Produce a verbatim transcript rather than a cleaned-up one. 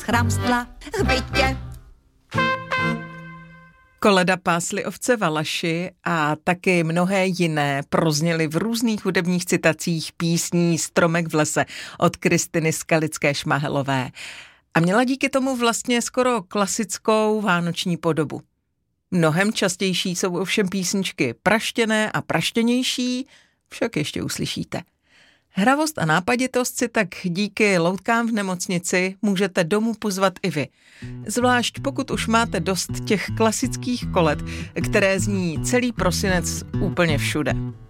chramstla v bytě. Koleda Pásly ovce Valaši a taky mnohé jiné prozněly v různých hudebních citacích písní Stromek v lese od Kristiny Skalické-Šmahelové. A měla díky tomu vlastně skoro klasickou vánoční podobu. Mnohem častější jsou ovšem písničky praštěné a praštěnější, však ještě uslyšíte. Hravost a nápaditost si tak díky loutkám v nemocnici můžete domů pozvat i vy. Zvlášť pokud už máte dost těch klasických kolet, které zní celý prosinec úplně všude.